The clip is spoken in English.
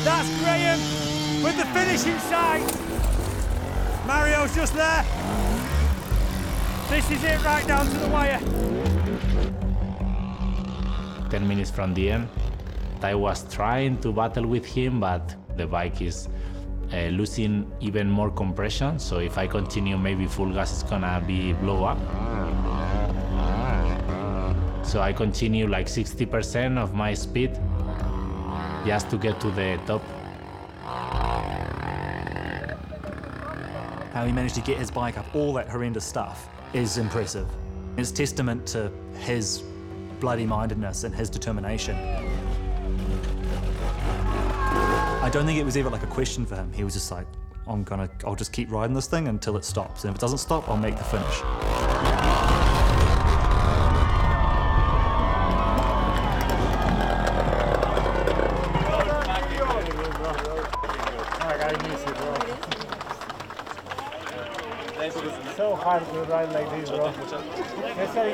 That's Graham with the finish in sight. Mario's just there. This is it right down to the wire. 10 minutes from the end, I was trying to battle with him, but the bike is losing even more compression. So if I continue, maybe full gas is gonna be blow up. So I continue like 60% of my speed just to get to the top. How he managed to get his bike up all that horrendous stuff is impressive. It's testament to his bloody-mindedness and his determination. I don't think it was ever like a question for him. He was just like, I'll just keep riding this thing until it stops. And if it doesn't stop, I'll make the finish. It's so hard to ride like this, bro.